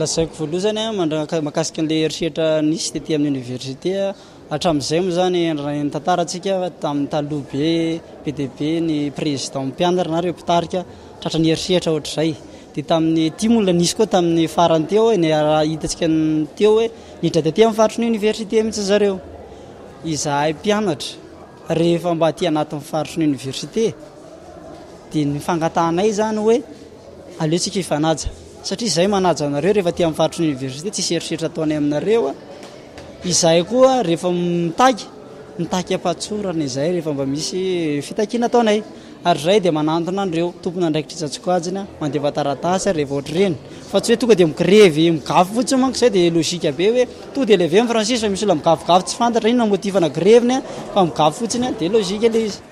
lasaiko voaloha zany makasika an'le eritreritra nisy tetỳ amin'ny université hatramin'izay moa zany ny tantarantsika tamin'ny taloha be dia be ny président mpianatra na reo mpitarika tratra ny eritreritra ohatr'izay dia tamin'ny timola nisy koa tamin'ny farany teo ny hitantsika teo hoe niditra tetỳ amin'ny faritry ny université mihitsy zareo izahay mpianatra rehefa mba aty anatin'ny faritry ny université dia ny fangatanay zany hoe aleotsika ifanaja satria izay manaja anareo rehefa aty amin'ny faritry ny université tsisy eritreritra ataonay aminareo izahay koa rehefa mitaky ampatsorana izay rehefa mba misy fitakiana ataonay ary zay dia manantona andreo tompona andraikitra tsatsikoajina mandeva taratasy rehefa ohatr'ireny fa tsy hoe tonga dia mikrevy migafy fotsiny manko izay dia logika be hoe tonga dia leve amin'ny fransisy fa misy olona migafigafy tsy fantatra inona motivana greviny fa migafy fotsiny dia logika ilay izy.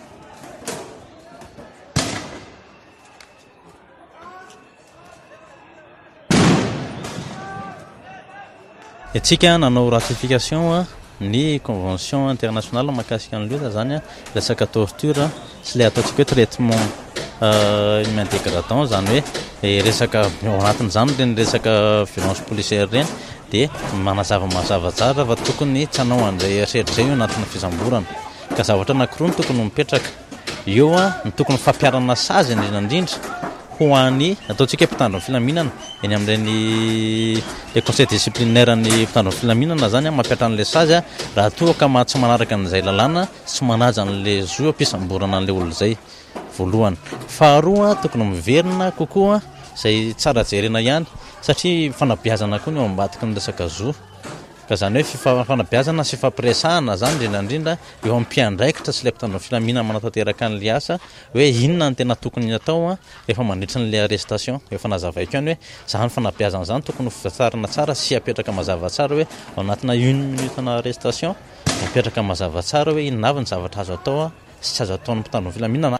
Etsika nanao ratification ny convention internationale mahakasika an'ilay zany resaka torture sy ilay ataontsika hoe traitement humain dégradant zany hoe resaka ao anatin'izany reny resaka violence policière reny dia mazava tsara fa tokony tsy hanao an'izay eritreritra zay io anatin'ny fisamborana ka zavatra anankiroa ny tokony mipetraka eo ny tokony fampiarana sazy indrindra ho an'ny ataontsika mpitandro ny filaminana eny amin'ireny le conseil disciplinaire ny mpitandro ny filaminana zany mampiatra an'ilay sazy raha toa ka tsy manaraka an'izay lalàna tsy manaja an'ilay zo ampisamborana an'ilay olo zay voalohany. Faharoa tokony miverina kokoa izay tsara jerena ihany satria fanabeazana koa ny eo ambadiky ny resaka zo ka zany hoe fanabeazana sy fampiresahana zany indrindra eo ampiandraikitra sy ilay mpitandro ny filaminana manatanteraka an'ilay asa hoe inona ny tena tokony atao rehefa mandritra n'ilay arrestation efa nazavaiko ihany hoe zany fanabeazana zany tokony hovatsarina tsara sy apetraka mazava tsara hoe ao anatina 1 minute na arrestation apetraka mazava tsara hoe inona avy ny zavatra azo atao sy tsy azo ataon'ny mpitandro ny filaminana.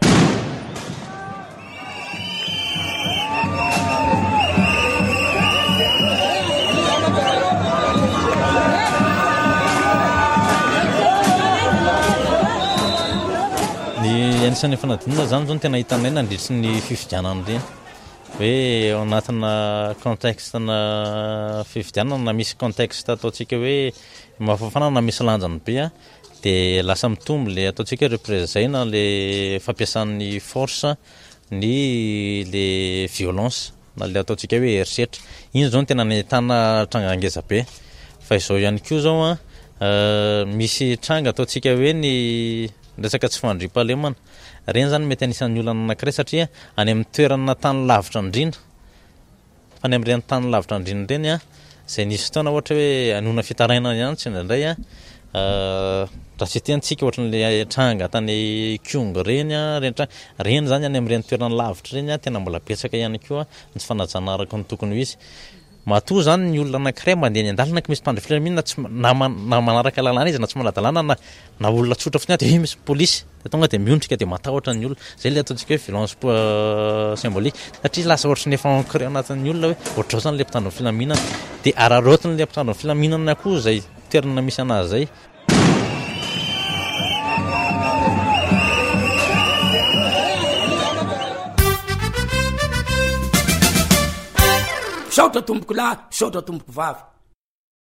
Anisan'ny fanadinana zany zao no tena hitanay nandritry ny fifidianana reny hoe ao anatina contextena fifidianana na misy contexte ataontsika hoe mafafana na misy lanjany be dia lasa mitombo le ataontsika représena le fampiasan'ny force ny le violence na le ataontsika hoe eritreritra iny zao no tena nahitana tranga angeza be fa izao ihany koa zao misy tranga ataontsika hoe ny resaka tsy fandriam-pahalemana reny zany mety anisan'ny olana anankiray satria any amin'ny toerana tany lavitra indrindra fa ny amin'ireny tany lavitra indrindra reny izay nisy fotoana ohatra hoe anona fitarainana ihany tsy indraindray raha tsy tiantsika ohatran'ilay tranga tany Kyongo reny reny zany any amin'ireny toerana lavitra reny tena mbola betsaka ihany koa ny fanajana araka ny tokony ho izy matoa zany ny olona anankiray mandeha ny andalana ka misy mpitandro filaminana na manaraka lalàna izy na tsy manadalàna na olona tsotra fotsiny dia misy polisy dia tonga dia miondrika dia matahotra ny olona zay le ataontsika hoe violence symbolique satria lasa ohatry ny efa ancré anatin'ny olona hoe ohatrao zany le mpitandro filaminana dia araraotiny le mpitandro filaminana koa zay toerana misy anazy zay. Saotra tomboko lahy, saotra tomboko vavy.